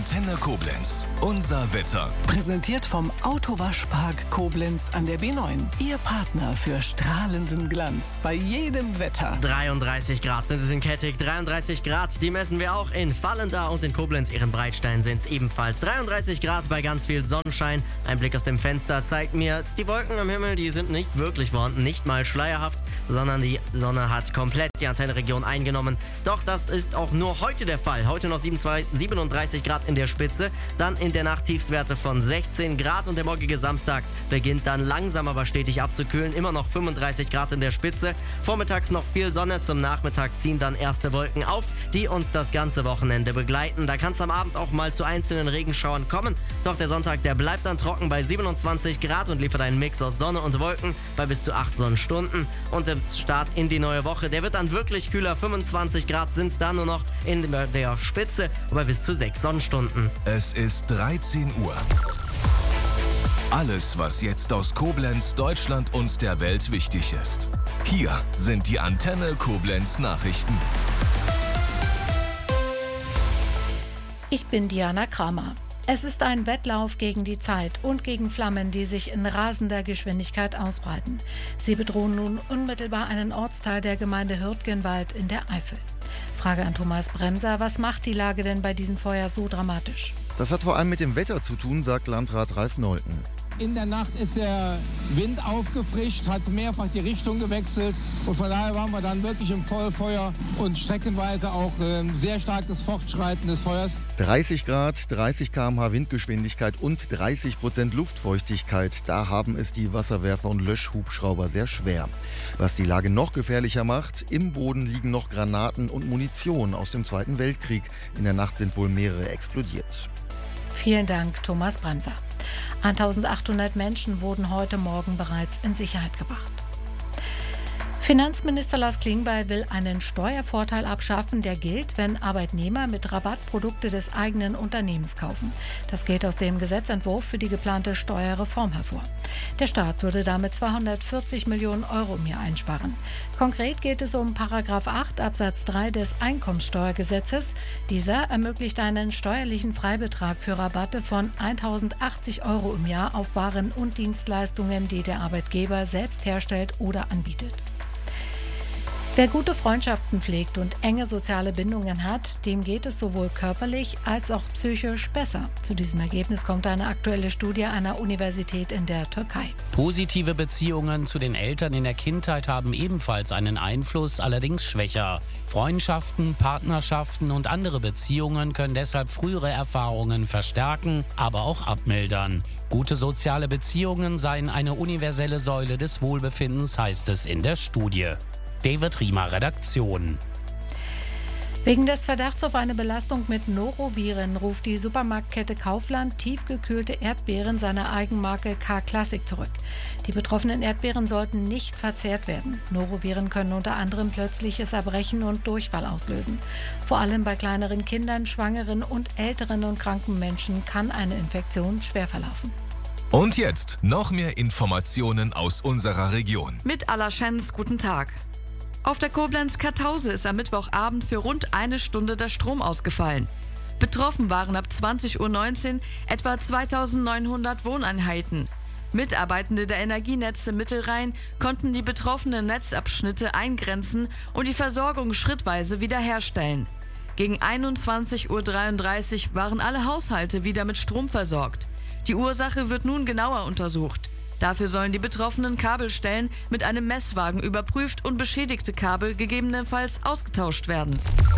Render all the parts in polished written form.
Antenne Koblenz. Unser Wetter. Präsentiert vom Autowaschpark Koblenz an der B9. Ihr Partner für strahlenden Glanz bei jedem Wetter. 33 Grad sind es in Kettig, 33 Grad, die messen wir auch in Vallendar und in Koblenz-Ehrenbreitstein sind es ebenfalls 33 Grad bei ganz viel Sonnenschein. Ein Blick aus dem Fenster zeigt mir, die Wolken am Himmel, die sind nicht wirklich vorhanden, nicht mal schleierhaft, sondern die Sonne hat komplett die Antenneregion eingenommen. Doch das ist auch nur heute der Fall. Heute noch 37 Grad in der Spitze, dann in der Nacht Tiefstwerte von 16 Grad und der morgige Samstag beginnt dann langsam aber stetig abzukühlen. Immer noch 35 Grad in der Spitze. Vormittags noch viel Sonne, zum Nachmittag ziehen dann erste Wolken auf, die uns das ganze Wochenende begleiten. Da kann es am Abend auch mal zu einzelnen Regenschauern kommen. Doch der Sonntag, der bleibt dann trocken bei 27 Grad und liefert einen Mix aus Sonne und Wolken bei bis zu 8 Sonnenstunden. Und der Start in die neue Woche, der wird dann wirklich kühler. 25 Grad sind es dann nur noch in der Spitze, bei bis zu 6 Sonnenstunden. Es ist 13 Uhr. Alles, was jetzt aus Koblenz, Deutschland und der Welt wichtig ist. Hier sind die Antenne Koblenz Nachrichten. Ich bin Diana Kramer. Es ist ein Wettlauf gegen die Zeit und gegen Flammen, die sich in rasender Geschwindigkeit ausbreiten. Sie bedrohen nun unmittelbar einen Ortsteil der Gemeinde Hürtgenwald in der Eifel. Frage an Thomas Bremser, was macht die Lage denn bei diesem Feuer so dramatisch? Das hat vor allem mit dem Wetter zu tun, sagt Landrat Ralf Nolten. In der Nacht ist der Wind aufgefrischt, hat mehrfach die Richtung gewechselt und von daher waren wir dann wirklich im Vollfeuer und streckenweise auch sehr starkes Fortschreiten des Feuers. 30 Grad, 30 km/h Windgeschwindigkeit und 30% Luftfeuchtigkeit. Da haben es die Wasserwerfer und Löschhubschrauber sehr schwer. Was die Lage noch gefährlicher macht, im Boden liegen noch Granaten und Munition aus dem Zweiten Weltkrieg. In der Nacht sind wohl mehrere explodiert. Vielen Dank, Thomas Bremser. 1800 Menschen wurden heute Morgen bereits in Sicherheit gebracht. Finanzminister Lars Klingbeil will einen Steuervorteil abschaffen, der gilt, wenn Arbeitnehmer mit Rabatt Produkte des eigenen Unternehmens kaufen. Das geht aus dem Gesetzentwurf für die geplante Steuerreform hervor. Der Staat würde damit 240 Millionen Euro im Jahr einsparen. Konkret geht es um § 8 Absatz 3 des Einkommensteuergesetzes. Dieser ermöglicht einen steuerlichen Freibetrag für Rabatte von 1.080 Euro im Jahr auf Waren und Dienstleistungen, die der Arbeitgeber selbst herstellt oder anbietet. Wer gute Freundschaften pflegt und enge soziale Bindungen hat, dem geht es sowohl körperlich als auch psychisch besser. Zu diesem Ergebnis kommt eine aktuelle Studie einer Universität in der Türkei. Positive Beziehungen zu den Eltern in der Kindheit haben ebenfalls einen Einfluss, allerdings schwächer. Freundschaften, Partnerschaften und andere Beziehungen können deshalb frühere Erfahrungen verstärken, aber auch abmildern. Gute soziale Beziehungen seien eine universelle Säule des Wohlbefindens, heißt es in der Studie. David Riemer, Redaktion. Wegen des Verdachts auf eine Belastung mit Noroviren ruft die Supermarktkette Kaufland tiefgekühlte Erdbeeren seiner Eigenmarke K-Classic zurück. Die betroffenen Erdbeeren sollten nicht verzehrt werden. Noroviren können unter anderem plötzliches Erbrechen und Durchfall auslösen. Vor allem bei kleineren Kindern, Schwangeren und älteren und kranken Menschen kann eine Infektion schwer verlaufen. Und jetzt noch mehr Informationen aus unserer Region. Mit Alaschens, guten Tag. Auf der Koblenz-Kartause ist am Mittwochabend für rund eine Stunde der Strom ausgefallen. Betroffen waren ab 20:19 Uhr etwa 2900 Wohneinheiten. Mitarbeitende der Energienetze Mittelrhein konnten die betroffenen Netzabschnitte eingrenzen und die Versorgung schrittweise wiederherstellen. Gegen 21:33 Uhr waren alle Haushalte wieder mit Strom versorgt. Die Ursache wird nun genauer untersucht. Dafür sollen die betroffenen Kabelstellen mit einem Messwagen überprüft und beschädigte Kabel gegebenenfalls ausgetauscht werden.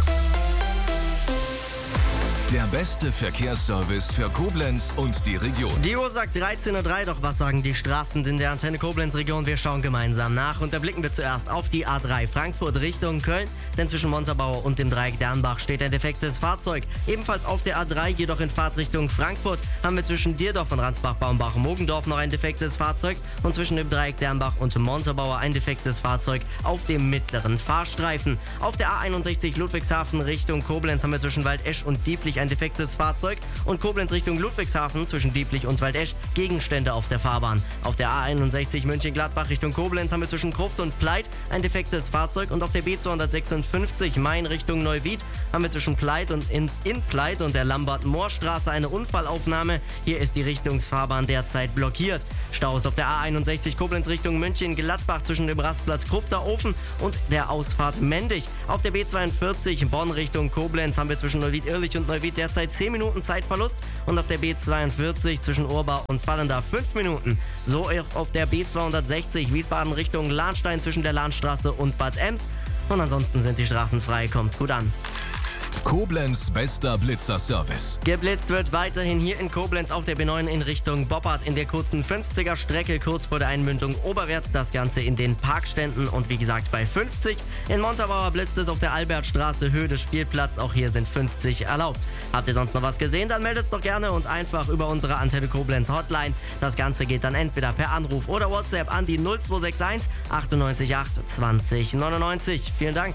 Der beste Verkehrsservice für Koblenz und die Region. Die Uhr sagt 13:03 Uhr, doch was sagen die Straßen in der Antenne Koblenz-Region? Wir schauen gemeinsam nach und da blicken wir zuerst auf die A3 Frankfurt Richtung Köln, denn zwischen Montabaur und dem Dreieck Dernbach steht ein defektes Fahrzeug. Ebenfalls auf der A3, jedoch in Fahrtrichtung Frankfurt, haben wir zwischen Dierdorf und Ransbach-Baumbach-Mogendorf noch ein defektes Fahrzeug und zwischen dem Dreieck Dernbach und Montabaur ein defektes Fahrzeug auf dem mittleren Fahrstreifen. Auf der A61 Ludwigshafen Richtung Koblenz haben wir zwischen Waldesch und Dieblich ein defektes Fahrzeug und Koblenz Richtung Ludwigshafen zwischen Dieblich und Waldesch Gegenstände auf der Fahrbahn. Auf der A61 München-Gladbach Richtung Koblenz haben wir zwischen Gruft und Pleit ein defektes Fahrzeug und auf der B256 Main Richtung Neuwied haben wir zwischen Pleit und in Pleit und der Lambert-Moor-Straße eine Unfallaufnahme. Hier ist die Richtungsfahrbahn derzeit blockiert. Staus auf der A61 Koblenz Richtung München-Gladbach zwischen dem Rastplatz Krufter Ofen und der Ausfahrt Mendig. Auf der B42 Bonn Richtung Koblenz haben wir zwischen Neuwied-Irlich und Neuwied derzeit 10 Minuten Zeitverlust und auf der B42 zwischen Urbach und Vallendar 5 Minuten. So auch auf der B260 Wiesbaden Richtung Lahnstein zwischen der Lahnstraße und Bad Ems. Und ansonsten sind die Straßen frei. Kommt gut an. Koblenz bester Blitzer-Service. Geblitzt wird weiterhin hier in Koblenz auf der B9 in Richtung Boppard in der kurzen 50er Strecke kurz vor der Einmündung oberwärts. Das Ganze in den Parkständen und wie gesagt bei 50. In Montabaur blitzt es auf der Albertstraße Höhe des Spielplatzes. Auch hier sind 50 erlaubt. Habt ihr sonst noch was gesehen? Dann meldet es doch gerne und einfach über unsere Antenne Koblenz Hotline. Das Ganze geht dann entweder per Anruf oder WhatsApp an die 0261 98 8 20 99. Vielen Dank.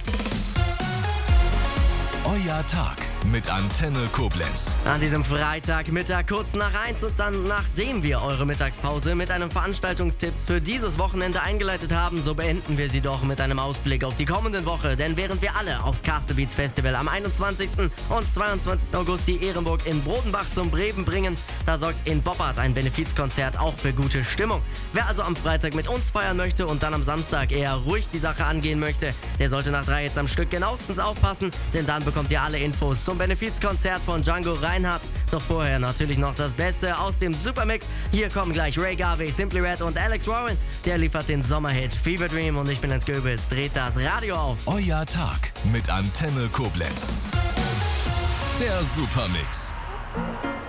Euer Tag mit Antenne Koblenz. An diesem Freitagmittag kurz nach 1 und dann nachdem wir eure Mittagspause mit einem Veranstaltungstipp für dieses Wochenende eingeleitet haben, so beenden wir sie doch mit einem Ausblick auf die kommende Woche. Denn während wir alle aufs Castle Beats Festival am 21. und 22. August die Ehrenburg in Brodenbach zum Breben bringen, da sorgt in Boppard ein Benefizkonzert auch für gute Stimmung. Wer also am Freitag mit uns feiern möchte und dann am Samstag eher ruhig die Sache angehen möchte, der sollte nach 3 Hits am Stück genauestens aufpassen, denn dann bekommt ihr alle Infos zum Benefizkonzert von Django Reinhardt. Doch vorher natürlich noch das Beste aus dem Supermix. Hier kommen gleich Ray Garvey, Simply Red und Alex Warren. Der liefert den Sommerhit Fever Dream und ich bin Jens Goebbels. Dreht das Radio auf. Euer Tag mit Antenne Koblenz. Der Supermix.